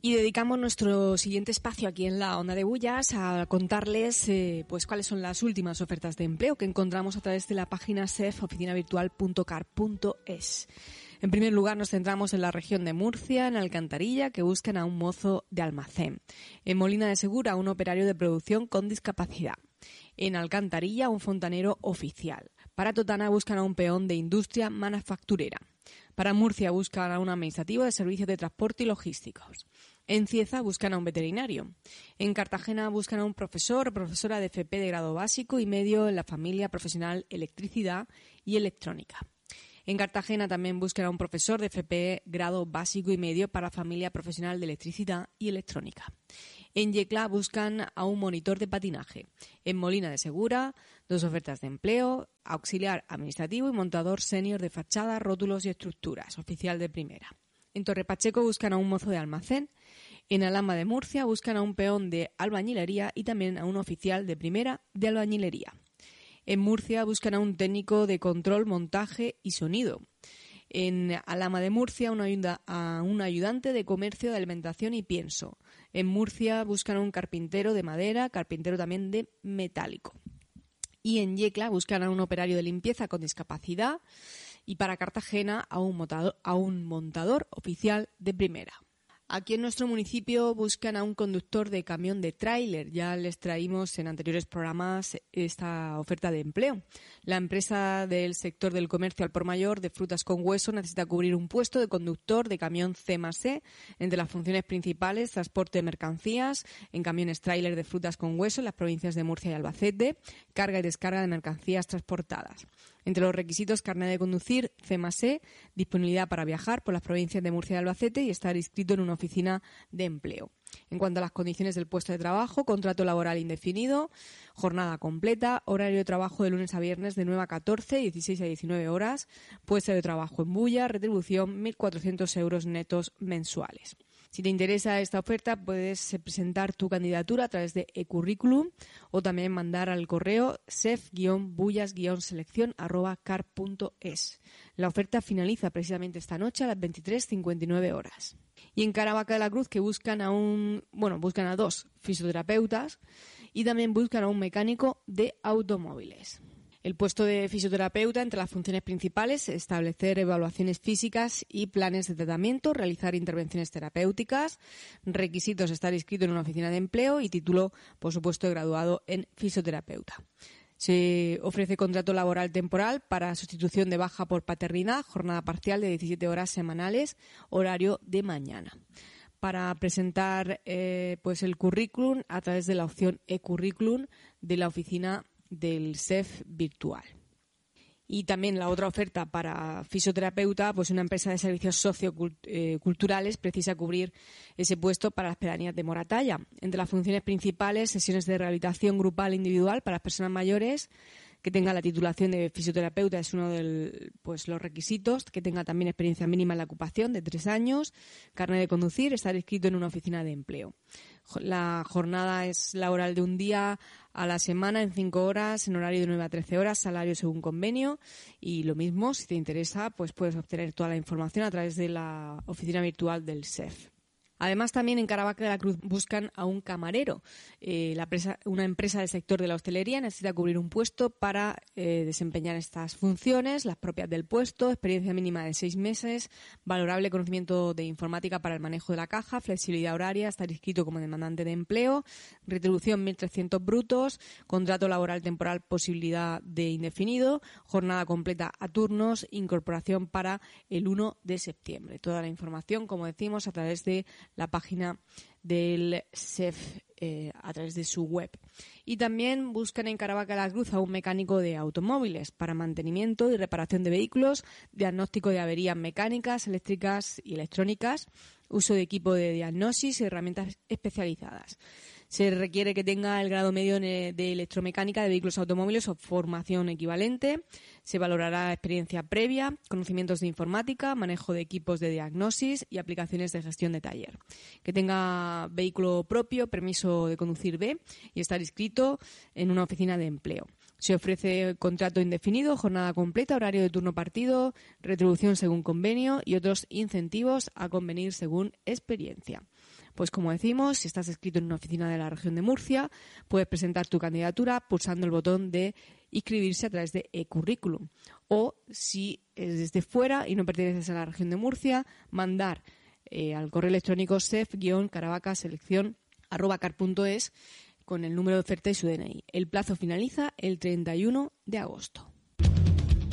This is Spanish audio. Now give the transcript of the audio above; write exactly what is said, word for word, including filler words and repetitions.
Y dedicamos nuestro siguiente espacio aquí en la Onda de Bullas a contarles eh, pues cuáles son las últimas ofertas de empleo que encontramos a través de la página s e f oficina virtual punto car punto es. En primer lugar nos centramos en la región de Murcia, en Alcantarilla, que buscan a un mozo de almacén. En Molina de Segura, un operario de producción con discapacidad. En Alcantarilla, un fontanero oficial. Para Totana buscan a un peón de industria manufacturera. Para Murcia buscan a un administrativo de servicios de transporte y logísticos. En Cieza buscan a un veterinario. En Cartagena buscan a un profesor o profesora de F P de grado básico y medio en la familia profesional electricidad y electrónica. En Cartagena también buscan a un profesor de F P grado básico y medio para familia profesional de electricidad y electrónica. En Yecla buscan a un monitor de patinaje. En Molina de Segura, dos ofertas de empleo, auxiliar administrativo y montador senior de fachada, rótulos y estructuras, oficial de primera. En Torre Pacheco buscan a un mozo de almacén. En Alhama de Murcia buscan a un peón de albañilería y también a un oficial de primera de albañilería. En Murcia buscan a un técnico de control, montaje y sonido. En Alhama de Murcia una ayuda, a un ayudante de comercio de alimentación y pienso. En Murcia buscan a un carpintero de madera, carpintero también de metálico. Y en Yecla buscan a un operario de limpieza con discapacidad y para Cartagena a un montador, a un montador oficial de primera. Aquí en nuestro municipio buscan a un conductor de camión de tráiler. Ya les traímos en anteriores programas esta oferta de empleo. La empresa del sector del comercio al por mayor de frutas con hueso necesita cubrir un puesto de conductor de camión C más E. Entre las funciones principales, transporte de mercancías en camiones tráiler de frutas con hueso en las provincias de Murcia y Albacete, carga y descarga de mercancías transportadas. Entre los requisitos, carnet de conducir C más E, disponibilidad para viajar por las provincias de Murcia y Albacete y estar inscrito en una oficina de empleo. En cuanto a las condiciones del puesto de trabajo, contrato laboral indefinido, jornada completa, horario de trabajo de lunes a viernes de nueve a catorce, dieciséis a diecinueve horas, puesto de trabajo en bulla, retribución mil cuatrocientos euros netos mensuales. Si te interesa esta oferta, puedes presentar tu candidatura a través de e-currículum o también mandar al correo sef guion bullas guion selección arroba car punto es. La oferta finaliza precisamente esta noche a las veintitrés cincuenta y nueve horas. Y en Caravaca de la Cruz que buscan a un, bueno, buscan a dos fisioterapeutas y también buscan a un mecánico de automóviles. El puesto de fisioterapeuta, entre las funciones principales, establecer evaluaciones físicas y planes de tratamiento, realizar intervenciones terapéuticas, requisitos estar inscrito en una oficina de empleo y título, por supuesto, de graduado en fisioterapeuta. Se ofrece contrato laboral temporal para sustitución de baja por paternidad, jornada parcial de diecisiete horas semanales, horario de mañana. Para presentar eh, pues el currículum a través de la opción e-currículum de la oficina del S E F virtual. Y también la otra oferta para fisioterapeuta, pues una empresa de servicios socioculturales precisa cubrir ese puesto para las pedanías de Moratalla. Entre las funciones principales, sesiones de rehabilitación grupal e individual para las personas mayores, que tenga la titulación de fisioterapeuta es uno de pues, los requisitos, que tenga también experiencia mínima en la ocupación de tres años, carnet de conducir, estar inscrito en una oficina de empleo. La jornada es laboral de un día a la semana en cinco horas, en horario de nueve a trece horas, salario según convenio y lo mismo, si te interesa, pues puedes obtener toda la información a través de la oficina virtual del S E F. Además, también en Caravaca de la Cruz buscan a un camarero. Eh, la empresa, una empresa del sector de la hostelería necesita cubrir un puesto para eh, desempeñar estas funciones, las propias del puesto, experiencia mínima de seis meses, valorable conocimiento de informática para el manejo de la caja, flexibilidad horaria, estar inscrito como demandante de empleo, retribución mil trescientos brutos, contrato laboral temporal, posibilidad de indefinido, jornada completa a turnos, incorporación para el uno de septiembre. Toda la información, como decimos, a través de la página del S E F eh, a través de su web. Y también buscan en Caravaca de la Cruz a un mecánico de automóviles para mantenimiento y reparación de vehículos, diagnóstico de averías mecánicas, eléctricas y electrónicas, uso de equipo de diagnosis y herramientas especializadas. Se requiere que tenga el grado medio de electromecánica de vehículos automóviles o formación equivalente. Se valorará experiencia previa, conocimientos de informática, manejo de equipos de diagnosis y aplicaciones de gestión de taller. Que tenga vehículo propio, permiso de conducir B y estar inscrito en una oficina de empleo. Se ofrece contrato indefinido, jornada completa, horario de turno partido, retribución según convenio y otros incentivos a convenir según experiencia. Pues como decimos, si estás inscrito en una oficina de la región de Murcia, puedes presentar tu candidatura pulsando el botón de inscribirse a través de e-currículum. O si es desde fuera y no perteneces a la región de Murcia, mandar eh, al correo electrónico sef-caravacaselección arroba car punto es con el número de oferta y su D N I. El plazo finaliza el treinta y uno de agosto.